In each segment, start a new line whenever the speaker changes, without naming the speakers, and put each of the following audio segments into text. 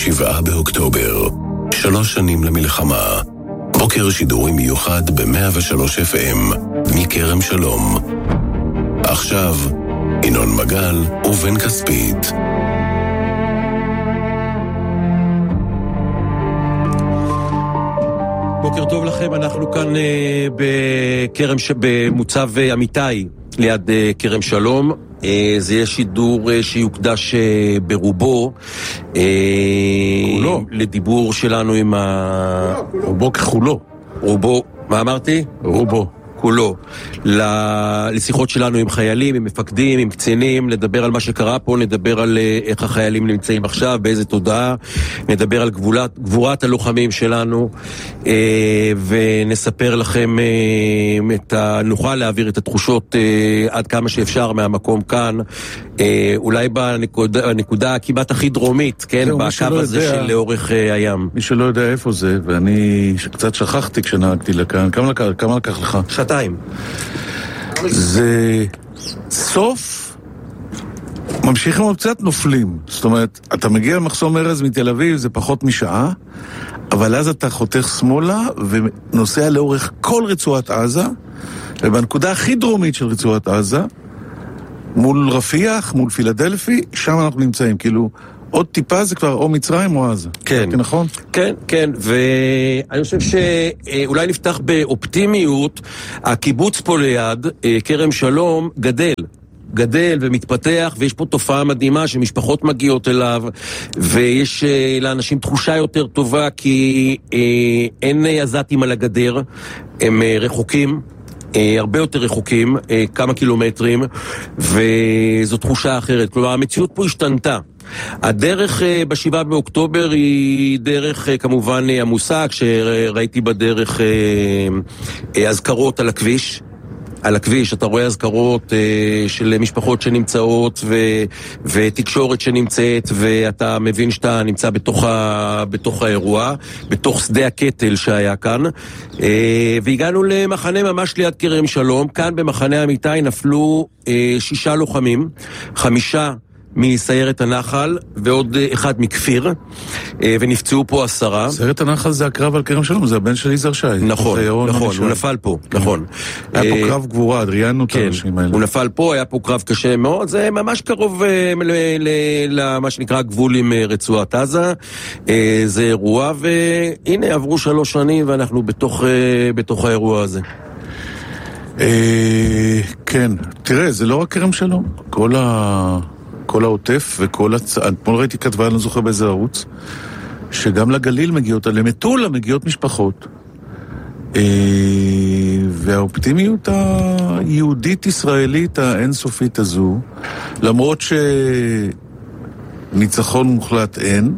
7 באוקטובר, 3 שנים למלחמה. בוקר שידורי מיוחד ב-103 FM, מכרם שלום. עכשיו, ינון מגל ובן כספית.
בוקר טוב לכם, אנחנו כאן במוצב אמיתי ליד כרם שלום. זה יהיה שידור שיוקדש ברובו לדיבור שלנו עם
רובו כחולו.
רובו, מה אמרתי?
רובו.
כולו. לשיחות שלנו עם חיילים, עם מפקדים, עם קצינים, לדבר על מה שקרה פה, נדבר על איך החיילים נמצאים עכשיו, באיזה תודעה, נדבר על גבורת הלוחמים שלנו, ונספר לכם נוכל להעביר את התחושות עד כמה שאפשר מהמקום כאן, אולי בנקודה כמעט הכי דרומית, כן, בקו הזה של לאורך הים.
מי שלא יודע איפה זה, ואני קצת שכחתי כשנהגתי לכאן, כמה לקח לך?
שעתיים.
זה סוף, ממשיכים עוד קצת נופלים. זאת אומרת, אתה מגיע למחסום ארז מתל אביב, זה פחות משעה, אבל אז אתה חותך שמאלה ונוסע לאורך כל רצועת עזה, ובנקודה הכי דרומית של רצועת עזה, מול רפיח, מול פילדלפי, שם אנחנו נמצאים, כאילו עוד טיפה זה כבר או מצרים או עזה.
כן.
נכון?
כן, כן, ואני חושב שאולי נפתח באופטימיות, הקיבוץ פה ליד, כרם שלום, גדל ומתפתח, ויש פה תופעה מדהימה שמשפחות מגיעות אליו, ויש לאנשים תחושה יותר טובה, כי אין עזתים על הגדר, הם רחוקים, הרבה יותר רחוקים, כמה קילומטרים, וזו תחושה אחרת. כלומר, המציאות פה השתנתה. הדרך ב7 באוקטובר היא דרך כמובן עמוסה, כשראיתי בדרך אזכרות על הכביש, אתה רואה אזכרות של משפחות שנמצאות ותקשורת שנמצאת, ואתה מבין שאתה נמצא בתוך האירוע, בתוך שדה הקטל שהיה כאן, והגענו למחנה ממש ליד כרם שלום. כאן במחנה אמיתי נפלו 6 לוחמים, 5 מסיירת הנחל ועוד 1 מכפיר, ונפצעו פה 10.
סיירת הנחל זה הקרב על כרם שלום, זה הבן של יזהר שי.
נכון, הוא נפל פה, נכון.
היה פה קרב גבורה, דריינו את האנשים האלה.
הוא נפל פה, היה פה קרב קשה מאוד, זה ממש קרוב למה שנקרא גבול עם רצועת עזה, זה אירוע, והנה עברו 3 שנים ואנחנו בתוך האירוע הזה.
כן, תראה, זה לא רק כרם שלום, כל העוטף וכל אתמול ראיתי כתבה, אני לא זוכר באיזה ערוץ, שגם לגליל מגיעות, למטולה מגיעות משפחות, והאופטימיות היהודית-ישראלית האינסופית הזו, למרות שניצחון מוחלט אין,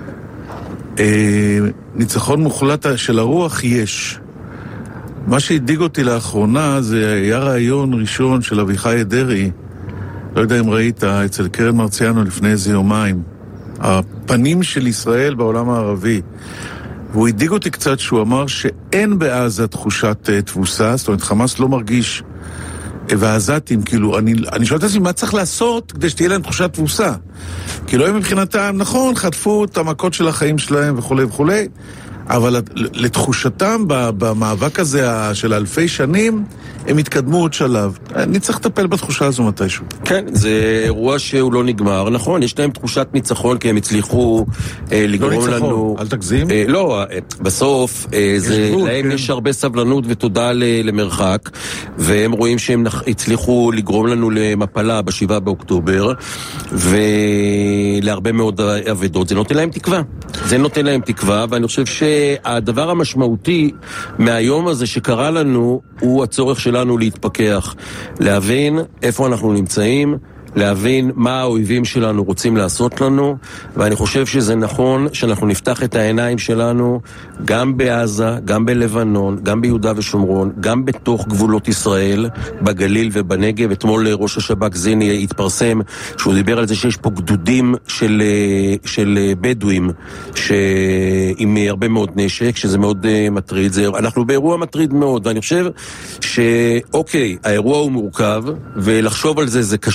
ניצחון מוחלט של הרוח יש. מה שהדאיג אותי לאחרונה זה היה רעיון ראשון של אביחי אדרי, לא יודע אם ראית, אצל קרן מרציאנו לפני איזה יומיים, הפנים של ישראל בעולם הערבי. והוא הדאיג אותי קצת שהוא אמר שאין בעזה תחושת תבוסה, זאת אומרת חמאס לא מרגיש, והעזתים, כאילו, אני שואלת לעצמי מה צריך לעשות כדי שתהיה להם תחושת תבוסה. כאילו הם מבחינתם, נכון, חטפו את המכות של החיים שלהם וכו' וכו', אבל לתחושתם במאבק הזה של אלפי שנים, הם התקדמו עוד שלב. אני צריך לטפל בתחושה הזו מתישהו.
כן, זה אירוע שהוא לא נגמר. נכון, יש להם תחושת ניצחון, כי הם הצליחו לגרום לנו...
אל תגזים.
לא, בסוף, להם יש הרבה סבלנות ותודה למרחק, והם רואים שהם הצליחו לגרום לנו למפלה ב7 באוקטובר, ולהרבה מאוד עבדות. זה נותן להם תקווה. ואני חושב שהדבר המשמעותי מהיום הזה שקרה לנו, הוא הצורך שלנו להתפכח, להבין איפה אנחנו נמצאים, להבין מה האויבים שלנו רוצים לעשות לנו, ואני חושב שזה נכון שאנחנו נפתח את העיניים שלנו גם בעזה, גם בלבנון, גם ביהודה ושומרון, גם בתוך גבולות ישראל, בגליל ובנגב. אתמול ראש השב"כ זיני התפרסם שהוא דיבר על זה שיש פה גדודים של בדואים עם הרבה מאוד נשק, שזה מאוד מטריד. אנחנו באירוע מטריד מאוד, ואני חושב שאוקיי, האירוע הוא מורכב, ולחשוב על זה קשה,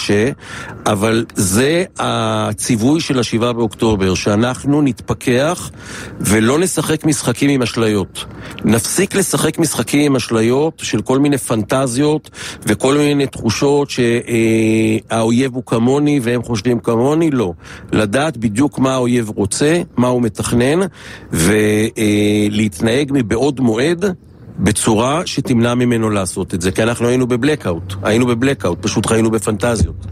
אבל זה הציווי של 7 באוקטובר, שאנחנו נתפכח ולא נשחק משחקים עם אשליות. נפסיק לשחק משחקים עם אשליות של כל מיני פנטזיות וכל מיני תחושות שהאויב הוא כמוני והם חושבים כמוני, לא. לדעת בדיוק מה האויב רוצה, מה הוא מתכנן, ולהתנהג מבעוד מועד בצורה שתמנע ממנו לעשות את זה, כי אנחנו היינו בבלקאוט, פשוט חיינו בפנטזיות.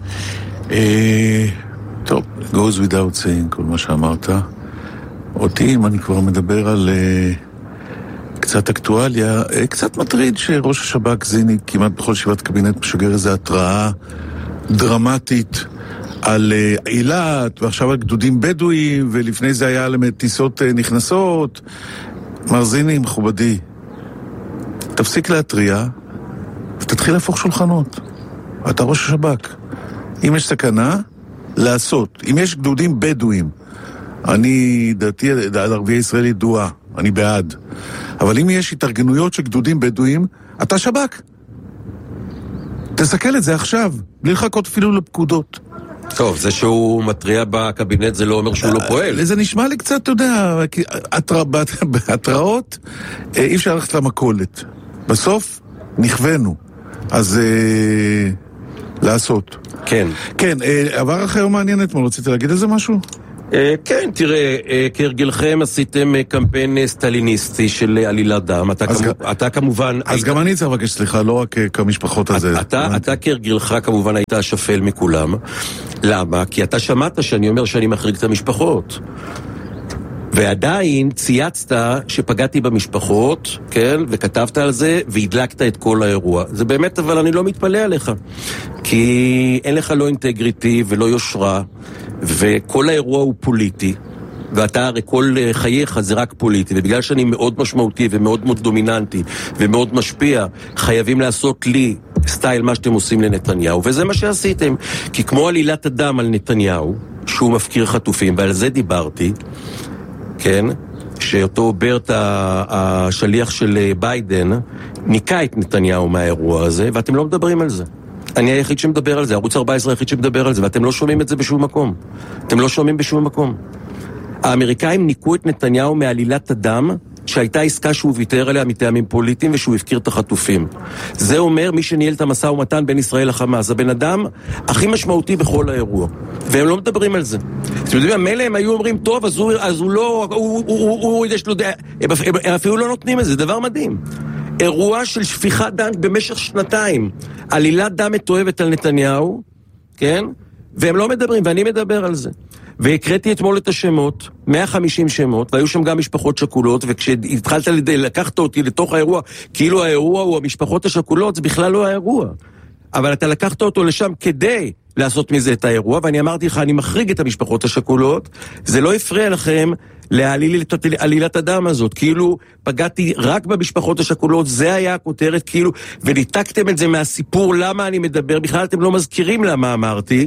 טוב, goes without saying, כל מה שאמרת. אותי, אם אני כבר מדבר על קצת אקטואליה, קצת מטריד שראש השב"כ זיני כמעט בכל ישיבת קבינט משגר איזו התראה דרמטית על אילת, ועכשיו על גדודים בדואים, ולפני זה היה על טיסות נכנסות. מר זיני, מכובדי, תפסיק להטריע ותתחיל להפוך שולחנות. אתה ראש השב"כ. אם יש סכנה, לעשות. אם יש גדודים בדואים, אני, דעתי על ערביי ישראל ידועה, אני בעד. אבל אם יש התארגנויות של גדודים בדואים, אתה שב"כ. תסכל את זה עכשיו, בלי לחכות אפילו לפקודות.
טוב, זה שהוא מטריע בקבינט זה לא אומר שהוא לא פועל.
זה נשמע לי קצת, אתה יודע, בהתראות אי אפשר ללכת למכולת. בסוף נכוונו. אז לעשות.
כן.
כן, עבר אחר מעניין אתמול, רציתי להגיד על זה משהו?
כן, תראה, כהרגלכם עשיתם קמפיין סטליניסטי של עלילת דם. אתה כמובן...
אז גם אני צריך לבקש סליחה, לא רק כמשפחות הזה.
אתה כהרגלך כמובן היית השפל מכולם. למה? כי אתה שמעת שאני אומר שאני מחריג את המשפחות. ועדיין צייצת שפגעתי במשפחות, כן? וכתבת על זה והדלקת את כל האירוע. זה באמת, אבל אני לא מתפלא עליך. כי אין לך לא אינטגריטי ולא יושרה, וכל האירוע הוא פוליטי, ואתה הרי כל חייך זה רק פוליטי, ובגלל שאני מאוד משמעותי ומאוד מאוד דומיננטי ומאוד משפיע, חייבים לעשות לי סטייל מה שאתם עושים לנתניהו, וזה מה שעשיתם. כי כמו עלילת הדם על נתניהו, שהוא מפקיר חטופים, ועל זה דיברתי, כן? שאותו ברט השליח של ביידן ניקה את נתניהו מהאירוע הזה, ואתם לא מדברים על זה. אני היחיד שמדבר על זה, ערוץ 14 היחיד שמדבר על זה, ואתם לא שומעים את זה בשום מקום. אתם לא שומעים בשום מקום. האמריקאים ניקו את נתניהו מעלילת הדם, שהייתה עסקה שהוא ויתר עליה מטעמים פוליטיים ושהוא הפקיר את החטופים. זה אומר מי שניהל את המשא ומתן בין ישראל לחמאס, הבן אדם הכי משמעותי בכל האירוע. והם לא מדברים על זה. אתם יודעים, מילא הם היו אומרים, טוב, אז הוא לא, הם אפילו לא נותנים את זה, דבר מדהים. אירוע של שפיכת דם במשך 2 עלילת דם מתועבת על נתניהו, כן? והם לא מדברים, ואני מדבר על זה. והקראתי אתמול את השמות, 150 שמות, והיו שם גם משפחות שכולות, וכשהתחלת לקחת אותי לתוך האירוע, כאילו האירוע הוא המשפחות השכולות, זה בכלל לא האירוע. אבל אתה לקחת אותו לשם כדי לעשות מזה את האירוע, ואני אמרתי לך, אני מחריג את המשפחות השכולות, זה לא הפריע לכם להעליל את עלילת הדם הזאת, כאילו פגעתי רק במשפחות השכולות, זה היה הכותרת, כאילו, וניתקתם את זה מהסיפור, למה אני מדבר, בכלל אתם לא מזכירים למה אמרתי,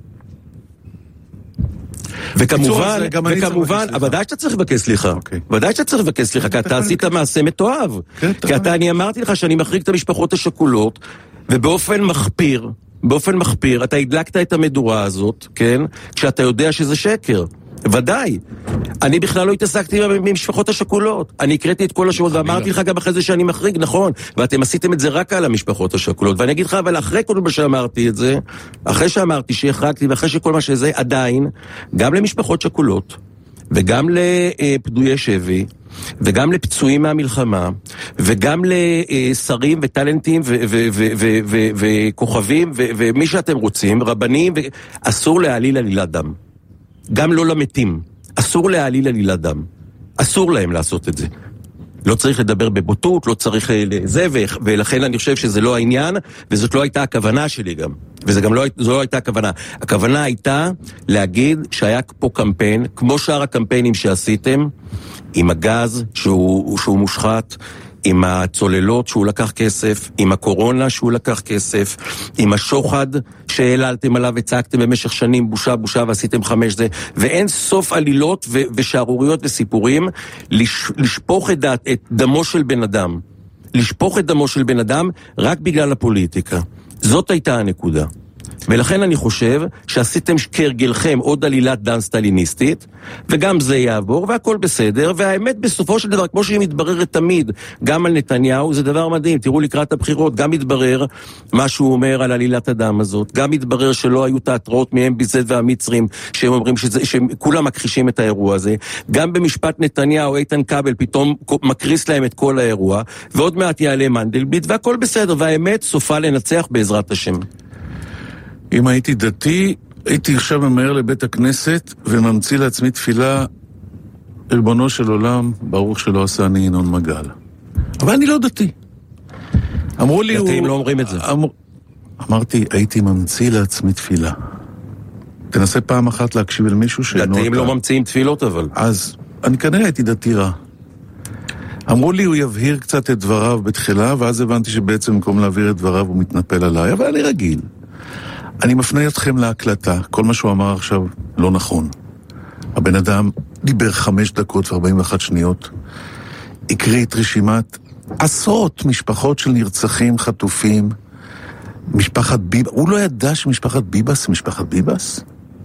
וכמובן, ודאי שאתה צריך לבקש סליחה. ודאי שאתה צריך לבקש סליחה, כי אתה עשית מעשה מתועב. כי אני אמרתי לך שאני מחריג את המשפחות השכולות, ובאופן מחפיר, אתה הדלקת את המדורה הזאת, כן? כשאתה יודע שזה שקר. ודאי. אני בכלל לא התעסקתי במשפחות השכולות. אני הקראתי את כל השמות ואמרתי לך גם אחרי זה שאני מחריג, נכון. ואתם עשיתם את זה רק על המשפחות השכולות. ואני אגיד לך, אבל אחרי כל מה שאמרתי את זה, אחרי שאמרתי שהחרגתי ואחרי שכל מה שזה, עדיין, גם למשפחות שכולות, וגם לפדויי שבי, וגם לפצועים מהמלחמה, וגם לשרים וטלנטים וכוכבים ומי שאתם רוצים, רבנים, אסור להעליל עלילת דם. גם לא למתים. אסור להעליל עלילת דם. אסור להם לעשות את זה. לא צריך לדבר בבוטות, לא צריך לזה, ולכן אני חושב שזה לא העניין, וזאת לא הייתה הכוונה שלי גם. וזה גם לא הייתה הכוונה. הכוונה הייתה להגיד שהיה פה קמפיין, כמו שאר הקמפיינים שעשיתם, עם הגז שהוא מושחת, עם הצוללות שהוא לקח כסף, עם הקורונה שהוא לקח כסף, עם השוחד שהעללתם עליו וצעקתם במשך שנים, בושה, בושה, ועשיתם 5 זה, ואין סוף עלילות ושערוריות וסיפורים, לשפוך את דמו של בן אדם. לשפוך את דמו של בן אדם רק בגלל הפוליטיקה. זאת הייתה הנקודה. ולכן אני חושב שעשיתם כהרגלכם עוד עלילת דם סטליניסטית, וגם זה יעבור, והכל בסדר, והאמת בסופו של דבר, כמו שהיא מתבררת תמיד, גם על נתניהו, זה דבר מדהים. תראו לקראת הבחירות, גם מתברר מה שהוא אומר על עלילת הדם הזאת, גם מתברר שלא היו תיאטראות מ-MBZ והמצרים, שהם אומרים שכולם מכחישים את האירוע הזה, גם במשפט נתניהו, איתן כבל פתאום מקריס להם את כל האירוע, ועוד מעט יעלה מנדלבליט, והכל בסדר, והאמת סופה לנצח בעזרת השם.
אם הייתי דתי, הייתי עכשיו ממהר לבית הכנסת וממציא לעצמי תפילה, ריבונו של עולם, ברוך שלא עשה אני ינון מגל. אבל אני לא דתי. אמרו לי...
דתיים לא אומרים את זה.
אמרתי, הייתי ממציא לעצמי תפילה. תנסה פעם אחת להקשיב אל מישהו שאינו...
דתיים לא ממציאים תפילות אבל.
אז אני כנראה הייתי דתי רע. אמרו לי, הוא יבהיר קצת את דבריו בתחילה, ואז הבנתי שבעצם במקום להעביר את דבריו הוא מתנפל עליי, אבל אני רגיל. אני מפנה אתכם להקלטה, כל מה שהוא אמר עכשיו לא נכון. הבן אדם דיבר 5 דקות ו41 שניות, הקריא את רשימת עשרות משפחות של נרצחים, חטופים, משפחת ביבס, הוא לא ידע שמשפחת ביבס היא משפחת ביבס?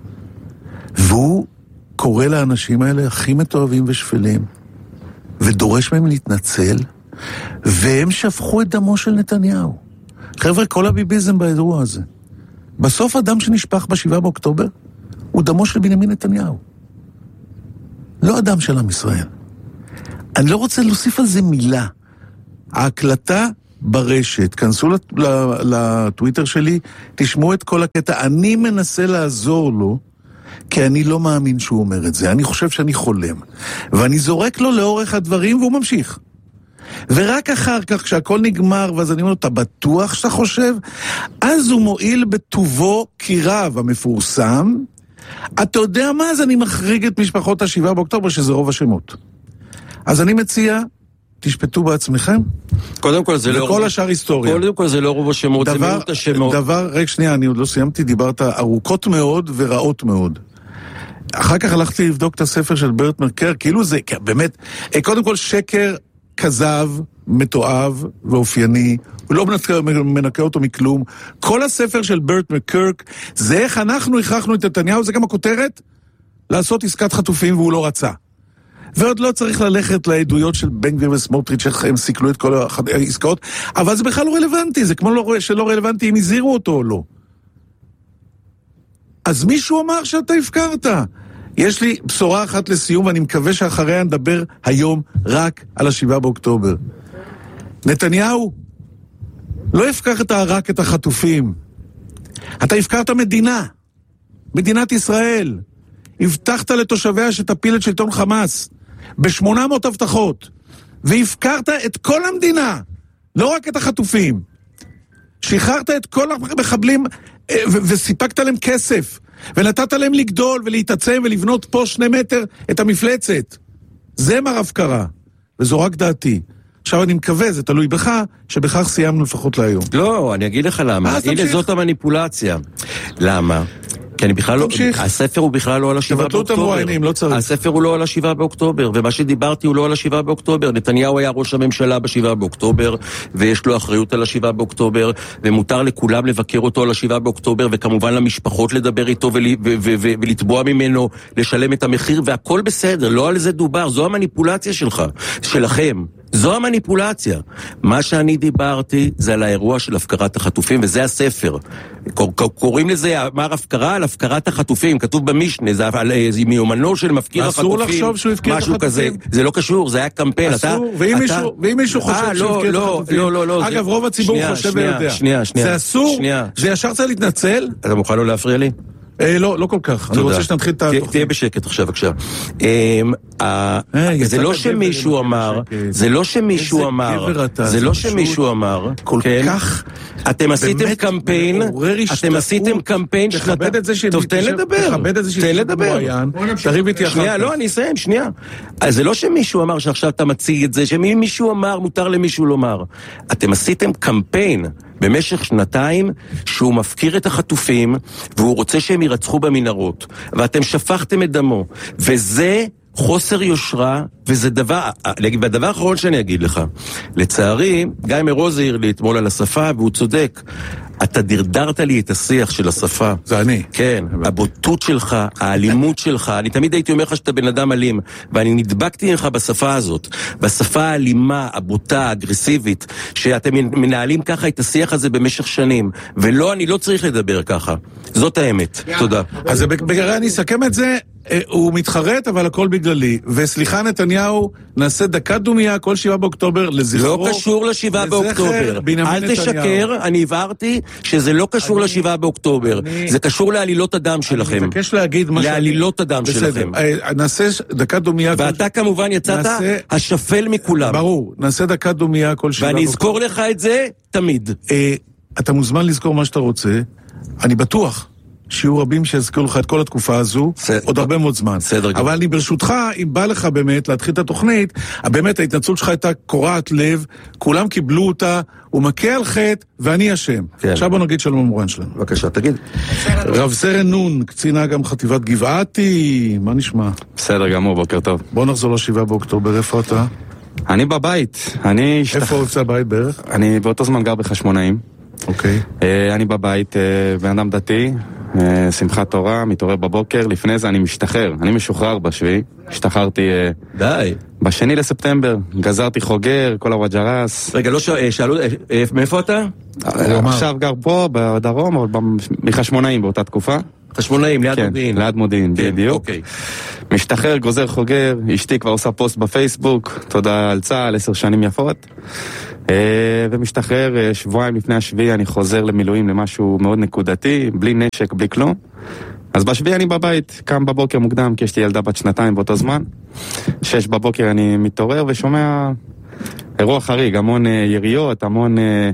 והוא קורא לאנשים האלה הכי מתועבים ושפלים, ודורש מהם להתנצל, והם שפכו את דמו של נתניהו. חבר'ה, כל הביביזם באירוע הזה. בסוף הדם שנשפך ב7 באוקטובר הוא דמו של בנימין נתניהו. לא הדם של עם ישראל. אני לא רוצה להוסיף על זה מילה. ההקלטה ברשת, כנסו לטוויטר שלי, תשמעו את כל הקטע. אני מנסה לעזור לו, כי אני לא מאמין שהוא אומר את זה. אני חושב שאני חולם. ואני זורק לו לאורך הדברים והוא ממשיך. ורק אחר כך, כשהכל נגמר, ואז אני אומר לו, אתה בטוח שאתה חושב? אז הוא מועיל בטובו כרב המפורסם. אתה יודע מה? אז אני מחריג את משפחות ה7 באוקטובר, שזה רוב השמות. אז אני מציע, תשפטו בעצמכם.
קודם כל זה לא...
וכל השאר היסטוריה.
קודם כל זה לא רוב השמות, זה מיעוט השמות.
רק שנייה, אני עוד לא סיימתי, דיברת ארוכות מאוד ורעות מאוד. אחר כך הלכתי לבדוק את הספר של ברט מקר, כאילו זה, באמת, קודם כל שקר כזב, מתועב ואופייני, הוא לא מנקה אותו מכלום. כל הספר של ברט מקרק, זה איך אנחנו הכרחנו את נתניהו, זה גם הכותרת, לעשות עסקת חטופים והוא לא רצה. ועוד לא צריך ללכת לעדויות של בן גביר וסמוטריץ' איך הם סיכלו את כל העסקאות, אבל זה בכלל לא רלוונטי, זה כמו שלא רלוונטי אם הזהירו אותו או לא. אז מישהו אמר שאתה הפקרת. יש לי בשורה אחת לסיום, ואני מקווה שאחריה נדבר היום רק על ה7 באוקטובר. נתניהו, לא הפקרת רק את החטופים. אתה הפקרת מדינה. מדינת ישראל. הבטחת לתושביה שתפיל את שלטון חמאס. ב800 הבטחות. והפקרת את כל המדינה. לא רק את החטופים. שחררת את כל המחבלים וסיפקת להם כסף. ונתת להם לגדול ולהתעצם ולבנות פה 2 מטר את המפלצת. זה מה הפקרה. וזו רק דעתי. עכשיו אני מקווה, זה תלוי בך, שבכך סיימנו לפחות להיום.
לא, אני אגיד לך למה. הנה זאת המניפולציה. למה? כי אני בכלל לא... הספר הוא בכלל לא על ה7 באוקטובר. הספר הוא לא על ה7 באוקטובר, ומה שדיברתי הוא לא על ה7 באוקטובר. נתניהו היה ראש הממשלה ב7 באוקטובר, ויש לו אחריות על ה7 באוקטובר, ומותר לכולם לבקר אותו על ה7 באוקטובר, וכמובן למשפחות לדבר איתו ולתבוע ממנו, לשלם את המחיר, והכל בסדר, לא על זה דובר, זו המניפולציה שלך, שלכם. זו המניפולציה. מה שאני דיברתי זה על האירוע של הפקרת החטופים, וזה הספר. קוראים לזה, אמר הפקרה על הפקרת החטופים, כתוב במשנה, זה מיומנו של מפקיר החטופים.
אסור לחשוב שהוא הפקיר את החטופים.
כזה. זה לא קשור, זה היה קמפיין.
אסור, ואם מישהו חושב שהוא הפקיר את החטופים.
לא.
אגב, רוב הציבור חושב ויודע. זה אסור, זה ישר צריך להתנצל.
אתה מוכן לא להפריע לי?
לא כל כך. אני רוצה שנתחיל את התוכנית.
תהיה בשקט עכשיו, בבקשה. זה לא שמישהו אמר, זה לא שמישהו אמר,
כל כך...
אתם עשיתם קמפיין,
תכבד את זה
טוב, תן לדבר.
תריב איתי אחר כך.
שנייה, לא, אני אסיים, שנייה. אז זה לא שמישהו אמר שעכשיו אתה מציג את זה, שמישהו אמר, מותר למישהו לומר. אתם עשיתם קמפיין במשך 2 שהוא מפקיר את החטופים, והוא רוצה שהם יירצחו במנהרות, ואתם שפכתם את דמו, וזה חוסר יושרה וזה והדבר האחרון שאני אגיד לך, לצערי, גיא מרוז העיר לי אתמול על השפה, והוא צודק, אתה דרדרת לי את השיח של השפה.
זה אני.
כן, הבוטות שלך, האלימות שלך, אני תמיד הייתי אומר לך שאתה בן אדם אלים, ואני נדבקתי לך בשפה הזאת, בשפה האלימה, הבוטה, האגרסיבית, שאתם מנהלים ככה את השיח הזה במשך שנים, ולא, אני לא צריך לדבר ככה. זאת האמת. תודה.
אז בגלל אני אסכם את זה, הוא מתחרט, אבל הכל בגללי. וסליחה נתניהו, נעשה דקת דומיה כל 7 באוקטובר לזכרו.
לא קשור ל7 באוקטובר. אל תשקר, אני הבהרתי שזה לא קשור ל7 באוקטובר. זה קשור לעלילות הדם שלכם.
אני מבקש להגיד מה
לעלילות הדם שלכם.
נעשה דקת דומיה.
ואתה כמובן יצאת השפל מכולם.
ברור, נעשה דקת דומיה כל 7 באוקטובר.
ואני אזכור לך את זה תמיד.
אתה מוזמן לזכור מה שאתה רוצה. אני בטוח שיהיו רבים שיזכרו לך את כל התקופה הזו, עוד הרבה מאוד זמן. אבל אני ברשותך, אם בא לך באמת להתחיל את התוכנית, באמת ההתנצלות שלך הייתה קורעת לב, כולם קיבלו אותה, הוא מכה על חטא, ואני אשם. עכשיו בוא נגיד שלום המורן שלנו.
בבקשה, תגיד.
רב סרן נון, קצינה גם חטיבת גבעתי, מה נשמע?
בסדר גמור, בוקר טוב.
בוא נחזור ל7 באוקטובר, איפה אתה?
אני בבית.
איפה הוצא הבית בערך?
אני באותו זמן גר בחשמונאים.
אוקיי.
אני בבית, בן אדם דתי, שמחת תורה, מתעורר בבוקר, לפני זה אני משתחרר, אני משוחרר בשביעי, השתחררתי
די.
ב2 לספטמבר, גזרתי חוגר, כל הוואג'רס.
רגע, לא שאלו, מאיפה אתה?
עכשיו גר פה, בדרום, אבל מחשמונאים באותה תקופה.
חשמונאים, ליד מודיעין.
ליד מודיעין, בדיוק.
אוקיי.
משתחרר, גוזר חוגר, אשתי כבר עושה פוסט בפייסבוק, תודה על צה"ל, 10 שנים יפות. ומשתחרר, שבועיים לפני השביעי אני חוזר למילואים למשהו מאוד נקודתי, בלי נשק, בלי כלום. אז בשביעי אני בבית, קם בבוקר מוקדם, כי יש לי ילדה בת 2 באותו זמן. 6 בבוקר אני מתעורר ושומע אירוע חריג, המון יריות, המון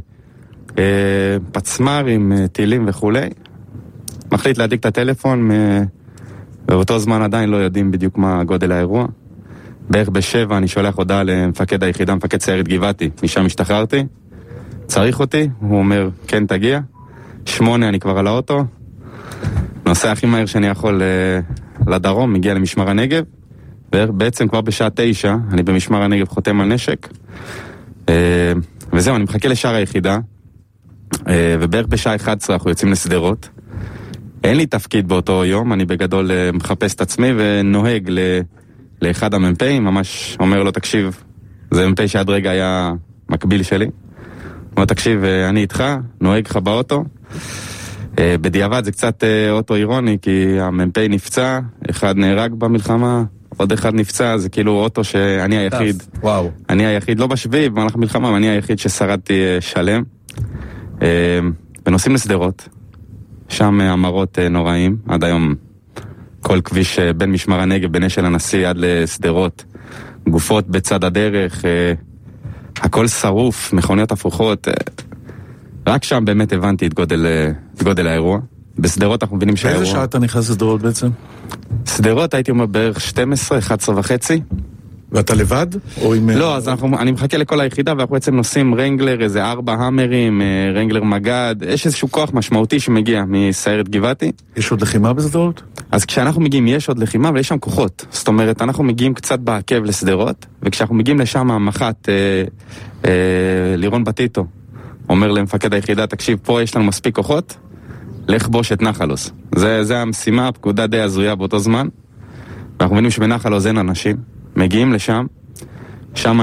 פצמרים, טילים וכולי. מחליט להדליק את הטלפון, ובאותו זמן עדיין לא יודעים בדיוק מה גודל האירוע. בערך ב7 אני שולח הודעה למפקד היחידה, מפקד סיירת גבעתי, משם השתחררתי, צריך אותי, הוא אומר כן תגיע, 8 אני כבר על האוטו, נוסע הכי מהר שאני יכול לדרום, מגיע למשמר הנגב, בעצם כבר בשעה 9 אני במשמר הנגב חותם על נשק, וזהו, אני מחכה לשאר היחידה, ובערך בשעה 11 אנחנו יוצאים לסדרות, אין לי תפקיד באותו יום, אני בגדול מחפש את עצמי ונוהג לאחד המ"פים, ממש אומר לו, תקשיב, זה מ"פ שעד רגע היה מקביל שלי. הוא אומר, תקשיב, אני איתך, נוהג לך באוטו. בדיעבד זה קצת אוטו אירוני, כי המ"פ נפצע, אחד נהרג במלחמה, עוד אחד נפצע, זה כאילו אוטו שאני היחיד.
וואו.
אני היחיד, לא בשביעי, במהלך המלחמה, אבל אני היחיד ששרדתי שלם. ונוסעים לסדרות, שם המראות נוראים, עד היום כל כביש בין משמר הנגב, בין אשל הנשיא עד לסדרות, גופות בצד הדרך, הכל שרוף, מכוניות הפוכות, רק שם באמת הבנתי את גודל האירוע. בסדרות אנחנו מבינים שהאירוע...
באיזה שעה אתה נכנס לסדרות בעצם?
סדרות הייתי אומר בערך 12, 11 וחצי.
ואתה לבד?
לא, אז אני מחכה לכל היחידה, ואנחנו בעצם נוסעים רנגלר, איזה 4 המרים, רנגלר מגד, יש איזשהו כוח משמעותי שמגיע מסיירת גבעתי.
יש עוד לחימה בסדרות?
אז כשאנחנו מגיעים יש עוד לחימה, אבל יש שם כוחות. זאת אומרת, אנחנו מגיעים קצת בעקב לסדרות, וכשאנחנו מגיעים לשם המח"ט, לירון בטיטו, אומר למפקד היחידה, תקשיב, פה יש לנו מספיק כוחות, לך בוש את נחלוס. זה המשימה, הפקודה די הזויה באותו זמן, ואנחנו מבינים שבנחלוס אין אנשים. מגיעים לשם, שם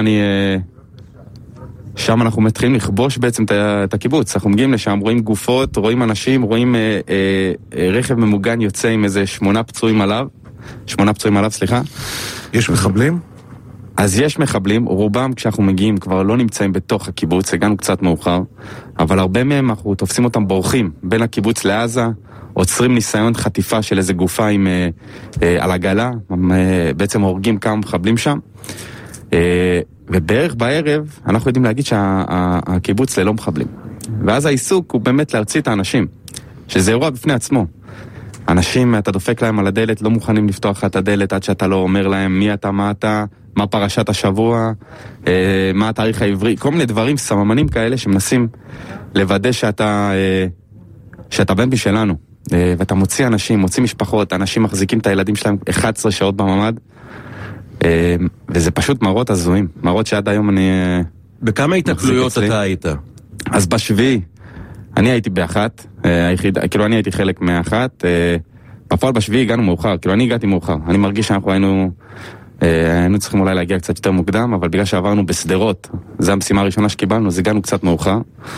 אנחנו מתחילים לכבוש בעצם את הקיבוץ, אנחנו מגיעים לשם, רואים גופות, רואים אנשים, רואים רכב ממוגן יוצא עם איזה 8 פצועים עליו, סליחה.
יש מחבלים?
אז יש מחבלים, רובם כשאנחנו מגיעים כבר לא נמצאים בתוך הקיבוץ, הגענו קצת מאוחר, אבל הרבה מהם אנחנו תופסים אותם בורחים, בין הקיבוץ לעזה, עוצרים ניסיון חטיפה של איזה גופה על הגלה, בעצם הורגים כמה מחבלים שם, ובערך בערב אנחנו יודעים להגיד שהקיבוץ ללא מחבלים. ואז העיסוק הוא באמת להרציא את האנשים, שזה אירוע בפני עצמו. אנשים, אתה דופק להם על הדלת, לא מוכנים לפתוח את הדלת עד שאתה לא אומר להם מי אתה, מה אתה, מה פרשת השבוע, מה התאריך העברי, כל מיני דברים, סממנים כאלה שמנסים לוודא שאתה בן בשלנו. ואתה מוציא אנשים, מוציא משפחות, אנשים מחזיקים את הילדים שלהם 11 שעות בממד, וזה פשוט מראות הזויים, מראות שעד היום אני...
בכמה התקלויות אתה היית?
אז בשביעי, אני הייתי באחת, כאילו אני הייתי חלק מאחת, בפועל בשביעי הגענו מאוחר, כאילו אני הגעתי מאוחר, אני מרגיש שאנחנו היינו צריכים אולי להגיע קצת יותר מוקדם, אבל בגלל שעברנו בסדרות, זו המשימה הראשונה שקיבלנו, אז הגענו קצת מאוחר.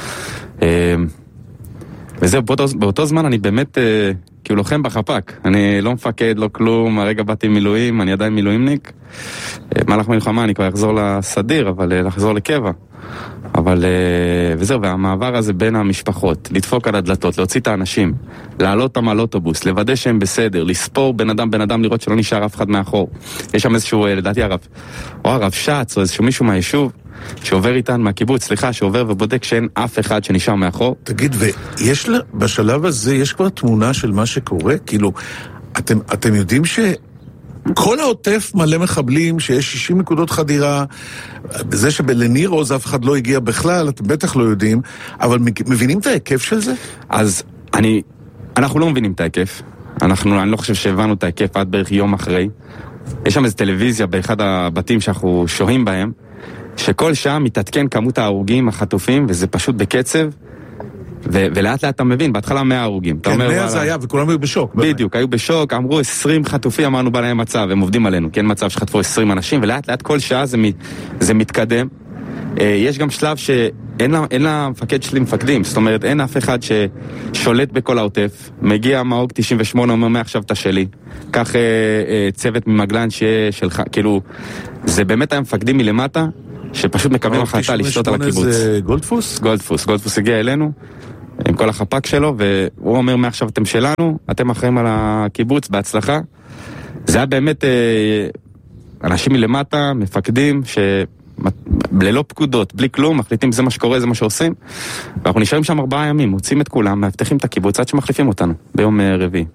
וזהו, באותו זמן אני באמת כאילו לוחם בחפק, אני לא מפקד, לא כלום, הרגע באתי מילואים, אני עדיין מילואימניק. מהלך מלחמה אני כבר אחזור לסדיר, אבל לחזור לקבע. אבל וזהו, והמעבר הזה בין המשפחות, לדפוק על הדלתות, להוציא את האנשים, לעלות אותם על אוטובוס, לוודא שהם בסדר, לספור בן אדם, לראות שלא נשאר אף אחד מאחור. יש שם איזשהו, לדעתי הרב שץ, או איזשהו מישהו מהיישוב, שעובר איתן מהקיבוץ, סליחה, שעובר ובודק שאין אף אחד שנשאר מאחור.
תגיד, ויש בשלב הזה, יש כבר תמונה של מה שקורה? כאילו, אתם יודעים ש... כל העוטף מלא מחבלים, שיש 60 נקודות חדירה, בזה שבלניר עוז אף אחד לא הגיע בכלל, אתם בטח לא יודעים, אבל מבינים את ההיקף של זה?
אז אנחנו לא מבינים את ההיקף. אני לא חושב שהבנו את ההיקף עד בערך יום אחרי. יש שם איזו טלוויזיה באחד הבתים שאנחנו שוהים בהם, שכל שעה מתעדכן כמות ההרוגים, החטופים, וזה פשוט בקצב, ולאט לאט אתה מבין, בהתחלה 100 הרוגים.
כן, 100 זה היה, וכולם היו בשוק.
בדיוק, היו בשוק, אמרו 20 חטופים, אמרנו בלהם מצב, הם עובדים עלינו, כן מצב שחטפו 20 אנשים, ולאט לאט כל שעה זה מתקדם. יש גם שלב שאין למפקד שלי מפקדים, זאת אומרת, אין אף אחד ששולט בכל העוטף, מגיע מאוג 98, אומר מעכשיו אתה שלי, כך צוות ממגלן שלך, כאילו, זה באמת היה מפקדים מלמטה, שפשוט מקבלים החלטה לשתות על הקיבוץ.
זה גולדפוס?
גולדפוס הגיע אלינו, עם כל החפק שלו, והוא אומר מעכשיו אתם שלנו, אתם אחראים על הקיבוץ, בהצלחה. זה היה באמת אנשים מלמטה, מפקדים, ללא פקודות, בלי כלום, מחליטים זה מה שקורה, זה מה שעושים, ואנחנו נשארים שם 4 ימים, מוצאים את כולם, מאבטחים את הקיבוץ עד שמחליפים אותנו, ביום רביעי.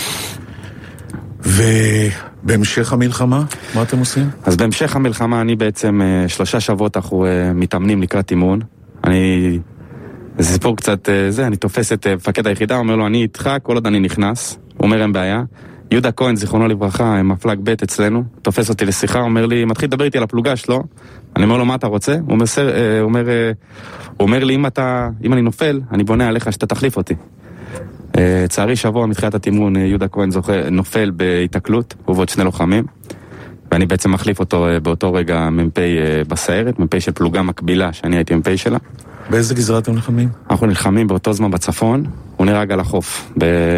ובהמשך המלחמה, מה אתם עושים?
אז בהמשך המלחמה אני בעצם 3 שבועות אנחנו מתאמנים לקראת אימון. זה סיפור קצת אני תופס את מפקד היחידה, אומר לו אני איתך כל עוד אני נכנס, הוא אומר אין בעיה. יהודה כהן זיכרונו לברכה, מפלג ב' אצלנו, תופס אותי לשיחה, אומר לי, מתחיל לדבר איתי על הפלוגה שלו, אני אומר לו מה אתה רוצה? הוא אומר לי אם אני נופל, אני בונה עליך שאתה תחליף אותי. צערי שבוע מתחילת התימון יהודה כהן נופל בהתקלות, הוא ועוד 2 לוחמים, ואני בעצם מחליף אותו באותו רגע מ"פ בסיירת, מ"פ של פלוגה מקבילה שאני הייתי מ"פ שלה.
באיזה גזרה אתם נלחמים?
אנחנו נלחמים באותו זמן בצפון, הוא נהרג על החוף,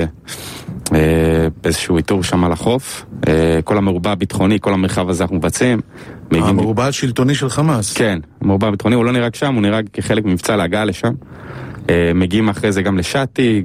באיזשהו איתור שם על החוף, כל המרובע הביטחוני, כל המרחב הזה אנחנו מבצעים.
המרובע השלטוני של חמאס?
כן, המרובע הביטחוני, הוא לא נהרג שם, הוא נהרג כחלק ממבצע להגעה לשם. מגיעים אחרי זה גם לשאטי,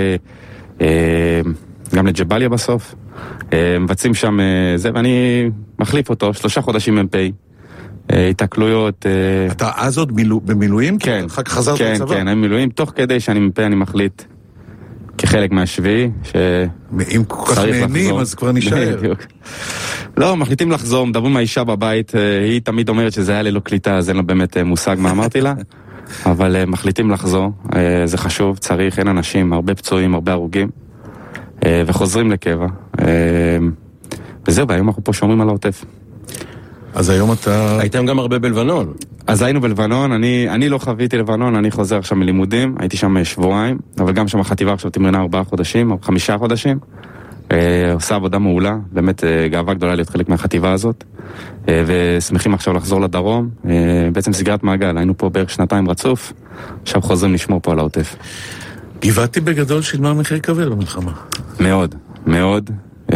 גם לג'בליה בסוף. מבצעים שם זה, ואני מחליף אותו, 3 חודשים מ"פ. התקלויות.
אתה אז עוד במילואים?
כן.
אחר כך חזרת לצבא?
כן, אני במילואים, תוך כדי שאני מ"פ אני מחליט כחלק מהשביעי,
אם כל כך נהנים, אז כבר נשאר.
לא, מחליטים לחזור, מדברים מהאישה בבית, היא תמיד אומרת שזה היה ללא קליטה, אז אין לה באמת מושג מה אמרתי לה. אבל מחליטים לחזור, זה חשוב, צריך, אין אנשים, הרבה פצועים, הרבה הרוגים, וחוזרים לקבע. וזהו, והיום אנחנו פה שומרים על העוטף.
אז היום אתה...
הייתם גם הרבה בלבנון.
אז היינו בלבנון, אני לא חוויתי לבנון, אני חוזר עכשיו מלימודים, הייתי שם 2 שבועות, אבל גם שם החטיבה עכשיו תמרנה 4 חודשים, או 5 חודשים. עושה עבודה מעולה, באמת גאווה גדולה להיות חלק מהחטיבה הזאת, ושמחים עכשיו לחזור לדרום, בעצם סגירת מעגל, היינו פה בערך 2 רצוף, עכשיו חוזרים לשמור פה על העוטף.
גבעתי בגדול שילמה מחיר כבד במלחמה.
מאוד, מאוד.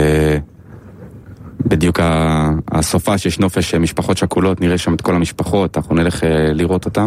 בדיוק הסופה שיש נופש משפחות שכולות, נראה שם את כל המשפחות, אנחנו נלך לראות אותם.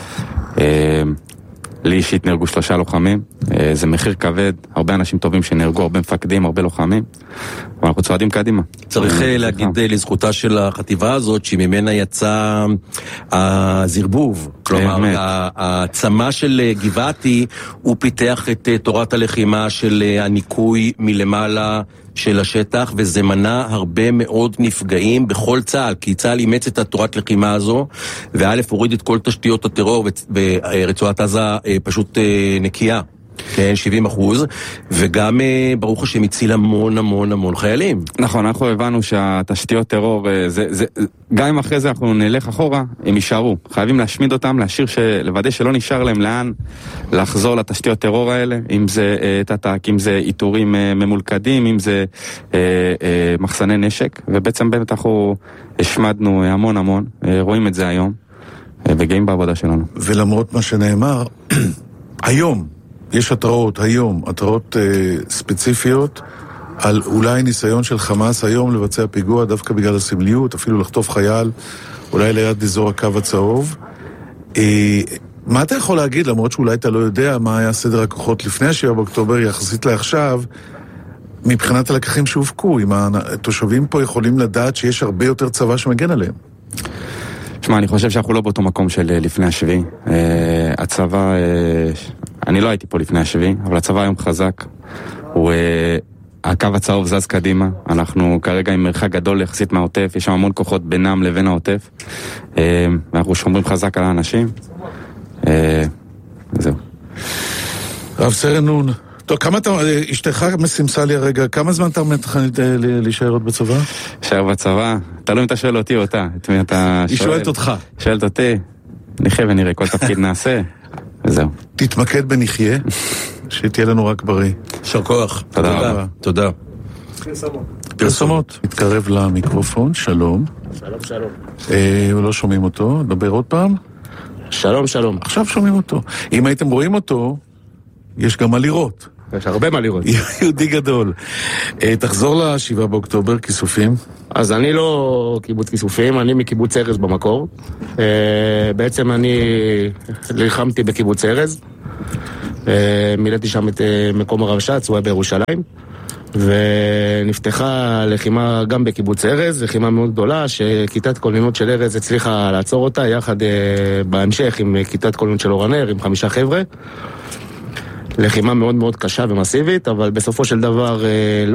לי אישית נהרגו 3 לוחמים, זה מחיר כבד, הרבה אנשים טובים שנהרגו, הרבה מפקדים, הרבה לוחמים, ואנחנו צועדים קדימה.
צריך להגיד לזכותה של החטיבה הזאת, שממנה יצא הזרבוב, כלומר, העצמה של גבעתי, הוא פיתח את תורת הלחימה של הניקוי מלמעלה של השטח, וזה מנע הרבה מאוד נפגעים בכל צה"ל, כי צה"ל אימץ את התורת לחימה הזו, וא' הוריד את כל תשתיות הטרור, ורצועת עזה פשוט נקייה. כן, 70%, וגם ברוך השם הציל המון המון המון חיילים.
נכון, אנחנו הבנו שהתשתיות טרור, גם אם אחרי זה אנחנו נלך אחורה, הם יישארו. חייבים להשמיד אותם, לוודא שלא נשאר להם לאן לחזור לתשתיות טרור האלה, אם זה תתק, אם זה איתורים ממולכדים, אם זה מחסני נשק, ובעצם באמת אנחנו השמדנו המון המון, רואים את זה היום, וגאים בעבודה שלנו.
ולמרות מה שנאמר, היום, יש התראות ספציפיות על אולי ניסיון של חמאס היום לבצע פיגוע דווקא בגלל הסמליות, אפילו לחטוף חייל, אולי ליד אזור הקו הצהוב. מה אתה יכול להגיד, למרות שאולי אתה לא יודע מה היה סדר הכוחות לפני 7 באוקטובר יחסית לעכשיו, מבחינת הלקחים שהופקו, אם התושבים פה יכולים לדעת שיש הרבה יותר צבא שמגן עליהם?
תשמע, אני חושב שאנחנו לא באותו מקום של לפני השביעי. הצבא, אני לא הייתי פה לפני השביעי, אבל הצבא היום חזק. הקו הצהוב זז קדימה, אנחנו כרגע עם מרחק גדול יחסית מהעוטף, יש שם המון כוחות בינם לבין העוטף. ואנחנו שומרים חזק על האנשים. זהו.
רב סרן נון, טוב, כמה אתה, אשתך מסימסה לי הרגע, כמה זמן אתה מתכנן להישאר עוד בצבא?
להישאר בצבא? אתה לא אם אתה שואל אותי או אותה.
היא שואלת אותך.
שואלת אותי, נחיה ונראה, כל תפקיד נעשה, וזהו.
תתמקד בנחיה, שתהיה לנו רק בריא.
שר כוח.
תודה רבה.
תודה.
פרסומות. מתקרב למיקרופון, שלום.
שלום.
לא שומעים אותו, דבר עוד פעם.
שלום.
עכשיו שומעים אותו. אם הייתם רואים אותו, יש גם מה לראות.
יש הרבה מה לראות.
יהודי גדול. תחזור ל7 באוקטובר, כיסופים.
אז אני לא קיבוץ כיסופים, אני מקיבוץ ארז במקור. בעצם אני לחמתי בקיבוץ ארז. מילאתי שם את מקום הרבש"ץ, הוא היה בירושלים. ונפתחה לחימה גם בקיבוץ ארז, לחימה מאוד גדולה, שכיתת כוננות של ארז הצליחה לעצור אותה, יחד בהמשך עם כיתת כוננות של אורנר, עם 5 חבר'ה. לחימה מאוד מאוד קשה ומסיבית, אבל בסופו של דבר